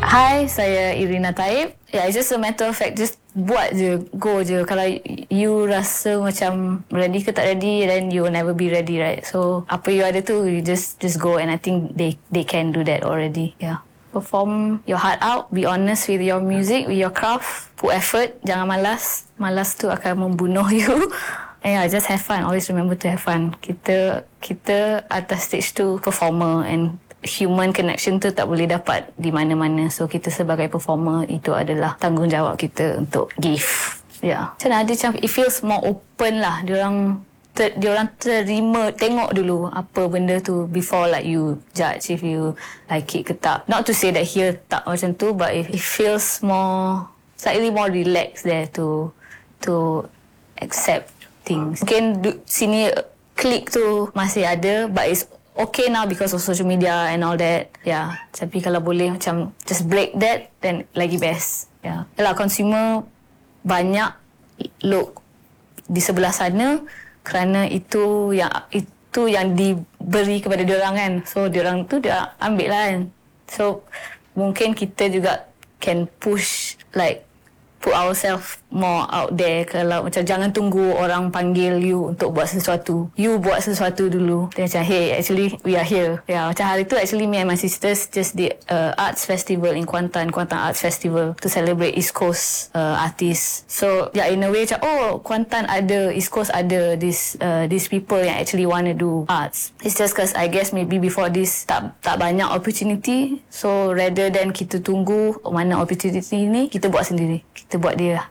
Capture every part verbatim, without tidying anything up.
Hi, saya Irina Taib. Yeah, it's just a matter of fact, just buat je, go je. Kalau you rasa macam ready ke tak ready, then you will never be ready, right? So, apa you ada tu, you just just go, and I think they they can do that already. Yeah. Perform your heart out, be honest with your music, with your craft, put effort, jangan malas. Malas tu akan membunuh you. And yeah, just have fun. Always remember to have fun. Kita kita atas stage tu performer, and human connection tu tak boleh dapat di mana-mana. So kita sebagai performer, itu adalah tanggungjawab kita untuk give. Ya. Yeah. Macam mana dia macam it feels more open lah. Diorang ter, diorang terima, tengok dulu apa benda tu before like you judge if you like it ke tak. Not to say that here tak macam tu, but it, it feels more slightly more relaxed there to to accept things. Mungkin du, sini klik tu masih ada, but it's okay now because of social media and all that. Yeah. Tapi kalau boleh macam just break that, then lagi best. Yeah. Yalah, consumer banyak look di sebelah sana kerana itu yang itu yang diberi kepada diorang kan. So diorang tu dia ambil lah kan. So mungkin kita juga can push like put ourselves more out there. Kalau macam jangan tunggu orang panggil you untuk buat sesuatu. You buat sesuatu dulu. Dia macam, hey, actually we are here. Ya, yeah, macam hari tu actually me and my sisters just did uh, arts festival in Kuantan, Kuantan Arts Festival to celebrate East Coast uh, artists. So yeah, in a way macam, oh, Kuantan ada, East Coast ada this uh, these people yang actually want to do arts. It's just because I guess maybe before this tak tak banyak opportunity. So rather than kita tunggu mana opportunity ni, kita buat sendiri. Kita buat dia.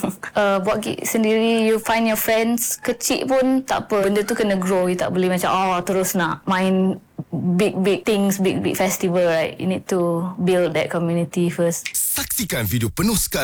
uh, buat gig sendiri, you find your friends. Kecil pun tak apa, benda tu kena grow. You tak boleh macam oh terus nak main big big things, big big festival, right? You need to build that community first. Saksikan video penuh sekali